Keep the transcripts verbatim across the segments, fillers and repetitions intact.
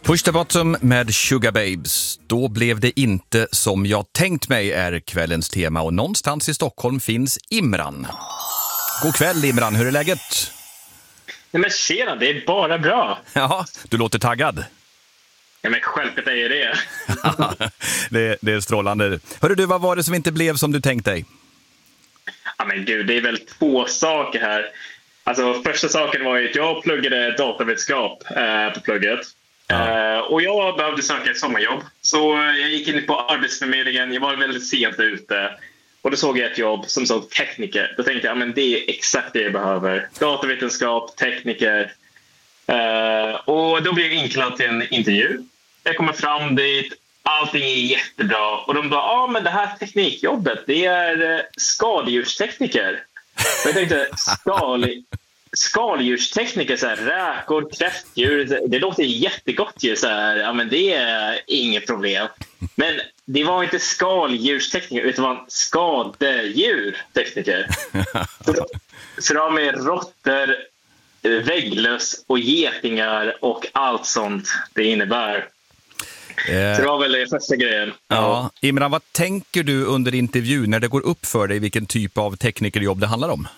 Push the bottom med Sugar Babes. Då blev det inte som jag tänkt mig är kvällens tema. Och någonstans i Stockholm finns Imran. God kväll Imran, hur är läget? Nej men tjena, det är bara bra. Ja, du låter taggad. Ja men självklart är ju det. det. Det är strålande. Hörru du, vad var det som inte blev som du tänkt dig? Ja men gud, det är väl två saker här. Alltså första saken var ju att jag pluggade datavetenskap eh, på plugget. Ja. Uh, och jag behövde söka ett sommarjobb. Så jag gick in på Arbetsförmedlingen. Jag var väldigt sent ute. Och då såg jag ett jobb som såg tekniker. Då tänkte jag, men det är exakt det jag behöver. Datavetenskap, tekniker. Uh, och då blev jag inkallad till en intervju. Jag kommer fram dit. Allting är jättebra. Och de bara, ja ah, men det här teknikjobbet, det är skaldjurstekniker. Och jag tänkte, skal... skaldjurstekniker, så här, räkor, kräftdjur, det låter jättegott ju, så här, ja men det är inget problem. Men det var inte skaldjurstekniker utan det var skadedjurtekniker. Så, så det var med råttor, vägglöss och getingar och allt sånt det innebär. Eh, så det var väl det första grejen. Ja. Imran, vad tänker du under intervjun när det går upp för dig vilken typ av teknikerjobb det handlar om?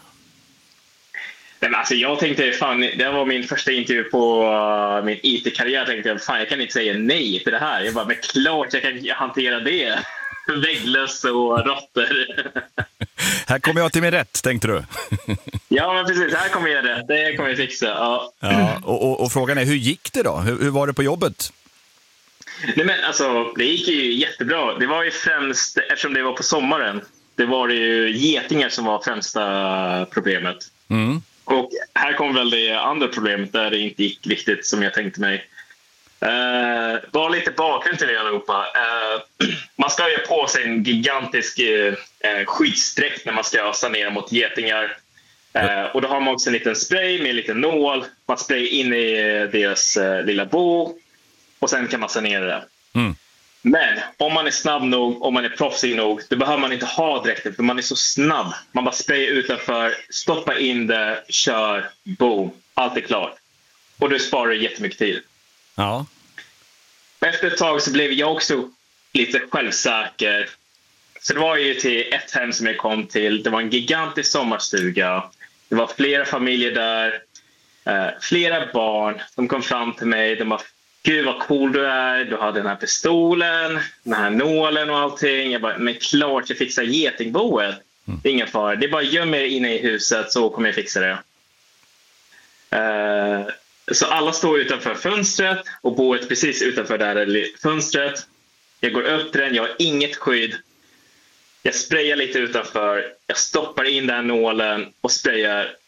Men alltså jag tänkte, fan, det var min första intervju på uh, min I T-karriär. Jag tänkte, fan jag kan inte säga nej till det här. Jag bara, men klart jag kan hantera det. Vägglöss och råttor. Här kommer jag till min rätt, tänkte du? Ja, men precis. Här kommer jag rätt. Det kommer jag fixa. Ja. Ja, och, och, och frågan är, hur gick det då? Hur, hur var det på jobbet? Nej, men alltså, det gick ju jättebra. Det var ju främst, eftersom det var på sommaren, det var det ju getingar som var främsta problemet. Mm. Och här kom väl det andra problemet där det inte gick riktigt som jag tänkte mig. Uh, bara lite bakgrund till det allihopa. Uh, man ska ju på sig en gigantisk uh, skyddsdräkt när man ska sanera mot getingar. Uh, och då har man också en liten spray med en liten nål. Man sprayar in i deras uh, lilla bo. Och sen kan man sanera det. Mm. Men om man är snabb nog, om man är proffsig nog, då behöver man inte ha dräkten för man är så snabb. Man bara sprayar utanför, stoppar in det, kör, boom. Allt är klart. Och du sparar jättemycket tid. Ja. Efter ett tag så blev jag också lite självsäker. Så det var ju till ett hem som jag kom till. Det var en gigantisk sommarstuga. Det var flera familjer där. Eh, flera barn som kom fram till mig. De var, gud vad cool du är. Du hade den här pistolen, den här nålen och allting. Jag bara, men klart jag fixar getingboet. Mm. Det är ingen fara. Det är bara göm er inne i huset så kommer jag fixa det. Uh, så alla står utanför fönstret och boet precis utanför där fönstret. Jag går upp till den, jag har inget skydd. Jag sprayar lite utanför. Jag stoppar in den nålen och sprayar